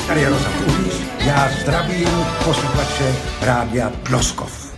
Tady je Rozhlas Uhlíř, já zdravím posluchače Rádia Ploskov.